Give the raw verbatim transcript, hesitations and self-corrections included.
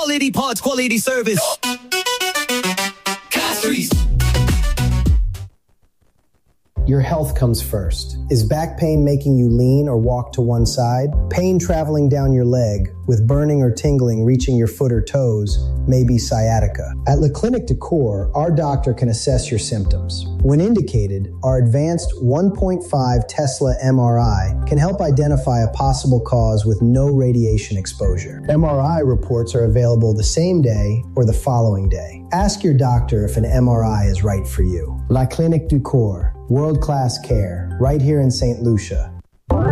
Quality parts, quality service. Castries. Your health comes first. Is back pain making you lean or walk to one side? Pain traveling down your leg, with burning or tingling reaching your foot or toes, may be sciatica. At La Clinique de Coeur, our doctor can assess your symptoms. When indicated, our advanced one point five Tesla M R I can help identify a possible cause with no radiation exposure. M R I reports are available the same day or the following day. Ask your doctor if an M R I is right for you. La Clinique du Coeur. World-class care, right here in Saint Lucia.